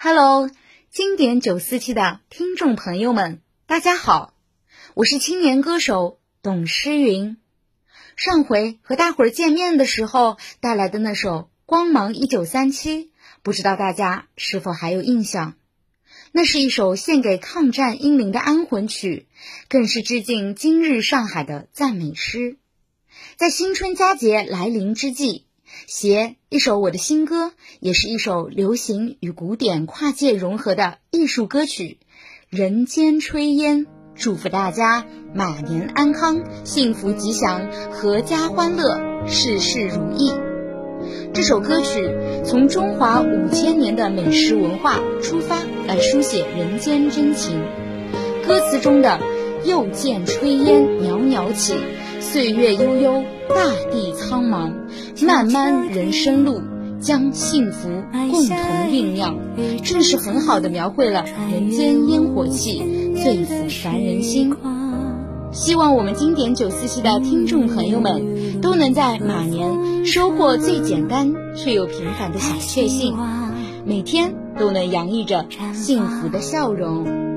Hello， 经典947的听众朋友们，大家好，我是青年歌手董诗云。上回和大伙儿见面的时候带来的那首《光芒1937》，不知道大家是否还有印象？那是一首献给抗战英灵的安魂曲，更是致敬今日上海的赞美诗。在新春佳节来临之际，携一首我的新歌，也是一首流行与古典跨界融合的艺术歌曲《人间炊烟》，祝福大家马年安康，幸福吉祥，阖家欢乐，事事如意。这首歌曲从中华5000年的美食文化出发，来书写人间真情。歌词中的又见炊烟袅袅起，岁月悠悠，大地苍茫，漫漫人生路，将幸福共同酝酿，正是很好的描绘了人间烟火气，最抚凡人心。希望我们经典947的听众朋友们都能在马年收获最简单却又平凡的小确幸，每天都能洋溢着幸福的笑容。